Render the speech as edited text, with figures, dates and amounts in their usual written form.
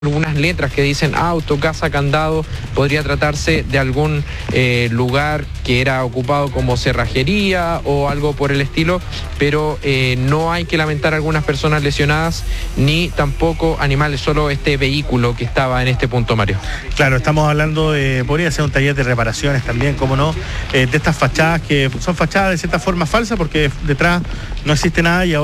algunas letras que dicen auto, casa, candado. Podría tratarse de algún lugar que era ocupado como cerrajería o algo por el estilo, pero no hay que lamentar algunas personas lesionadas ni tampoco animales, solo este vehículo que estaba en este punto, Mario. Claro, estamos hablando de, podría ser un taller de reparaciones también, como no, de estas fachadas que son fachadas de cierta forma falsas porque detrás no existe nada y ahora